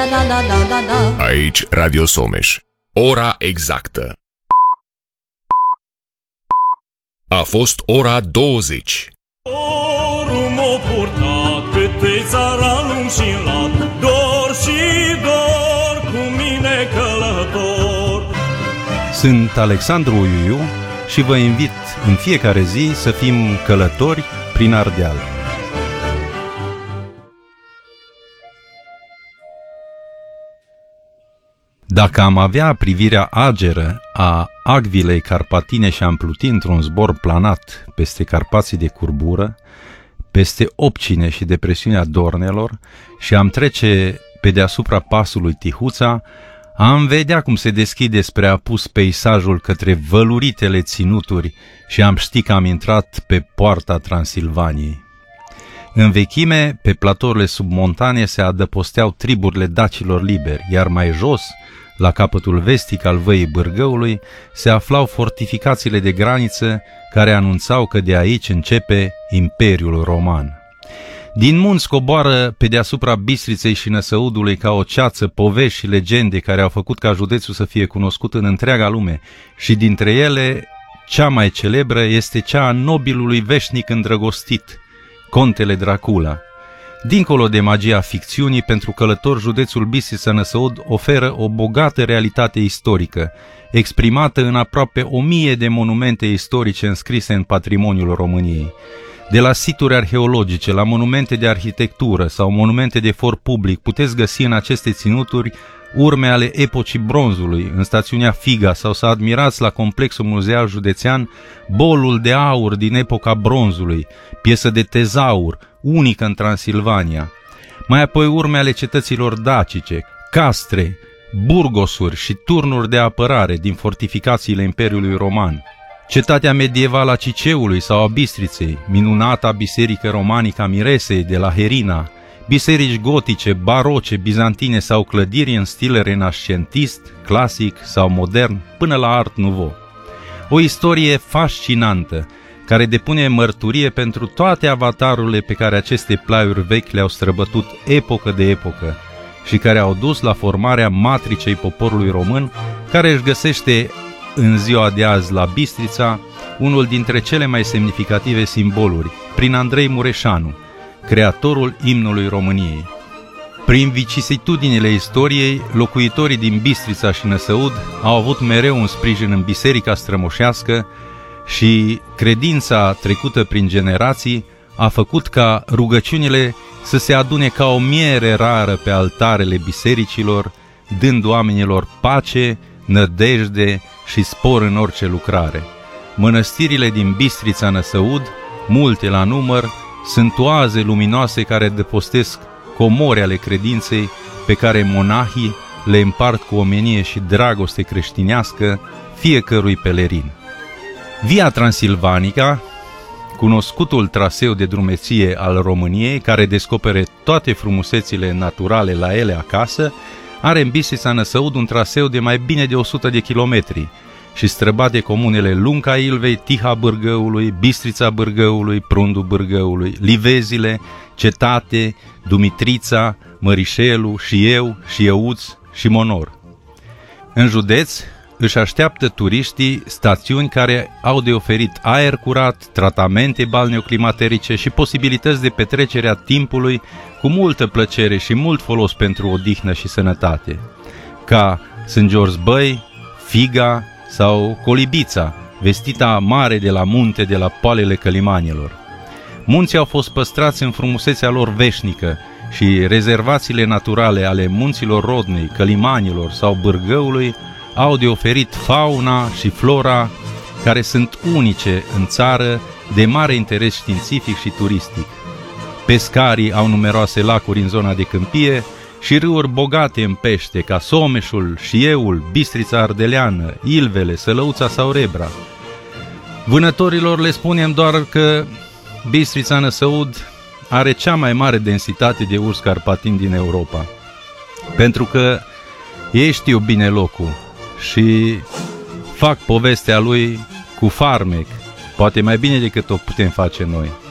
Aici Radio Someș. Ora exactă. A fost ora 20. Dorul m-a purtat pe țara lung și lat, dor și dor cu mine călător. Sunt Alexandru Uiuiu și vă invit în fiecare zi să fim călători prin Ardeal. Dacă am avea privirea ageră a Agvilei carpatine și am pluti într-un zbor planat peste Carpații de curbură, peste Opcine și depresiunea Dornelor și am trece pe deasupra pasului Tihuța, am vedea cum se deschide spre apus peisajul către văluritele ținuturi și am ști că am intrat pe poarta Transilvaniei. În vechime, pe platourile submontane se adăposteau triburile dacilor liberi, iar mai jos, la capătul vestic al Văii Bârgăului, se aflau fortificațiile de graniță care anunțau că de aici începe Imperiul Roman. Din munți coboară pe deasupra Bistriței și Năsăudului ca o ceață povești și legende care au făcut ca județul să fie cunoscut în întreaga lume și dintre ele cea mai celebră este cea a nobilului veșnic îndrăgostit, Contele Dracula. Dincolo de magia ficțiunii, pentru călători, județul Bistrița-Năsăud oferă o bogată realitate istorică, exprimată în aproape 1000 de monumente istorice înscrise în patrimoniul României. De la situri arheologice, la monumente de arhitectură sau monumente de for public, puteți găsi în aceste ținuturi urme ale epocii bronzului, în stațiunea Figa, sau să admirați la complexul muzeal județean bolul de aur din epoca bronzului, piesă de tezaur, unică în Transilvania. Mai apoi urme ale cetăților dacice, castre, burgosuri și turnuri de apărare din fortificațiile Imperiului Roman. Cetatea medievală a Ciceului sau a Bistriței, minunata biserică romanică a Miresei de la Herina, biserici gotice, baroce, bizantine sau clădiri în stil renascentist, clasic sau modern, până la Art Nouveau. O istorie fascinantă, care depune mărturie pentru toate avatarurile pe care aceste plaiuri vechi le-au străbătut epocă de epocă și care au dus la formarea matricei poporului român, care își găsește în ziua de azi la Bistrița unul dintre cele mai semnificative simboluri, prin Andrei Mureșanu, creatorul imnului României. Prin vicisitudinile istoriei, locuitorii din Bistrița și Năsăud au avut mereu un sprijin în biserica strămoșească și credința trecută prin generații a făcut ca rugăciunile să se adune ca o miere rară pe altarele bisericilor, dând oamenilor pace, nădejde și spor în orice lucrare. Mănăstirile din Bistrița Năsăud, multe la număr, sunt oaze luminoase care depostesc comori ale credinței pe care monahii le împart cu omenie și dragoste creștinească fiecărui pelerin. Via Transilvanica, cunoscutul traseu de drumeție al României, care descopere toate frumusețile naturale la ele acasă, are în Bistrița Năsăud un traseu de mai bine de 100 de kilometri și străbate comunele Lunca Ilvei, Tiha Bârgăului, Bistrița Bârgăului, Prundu Bârgăului, Livezile, Cetate, Dumitrița, Mărișelu, Șieu, Șieuț și Monor. În județ își așteaptă turiștii stațiuni care au de oferit aer curat, tratamente balneoclimaterice și posibilități de petrecere a timpului cu multă plăcere și mult folos pentru odihnă și sănătate, ca St. George Băi, Figa sau Colibița, vestita mare de la munte de la poalele Călimanilor. Munții au fost păstrați în frumusețea lor veșnică și rezervațiile naturale ale munților Rodnei, Călimanilor sau Bârgăului au de oferit fauna și flora care sunt unice în țară, de mare interes științific și turistic. Pescarii au numeroase lacuri în zona de câmpie și râuri bogate în pește, ca Someșul, Șieul, Bistrița Ardeleană, Ilvele, Sălăuța sau Rebra. Vânătorilor le spunem doar că Bistrița Năsăud are cea mai mare densitate de urs carpatin din Europa, pentru că ei știu bine locul și fac povestea lui cu farmec, poate mai bine decât o putem face noi.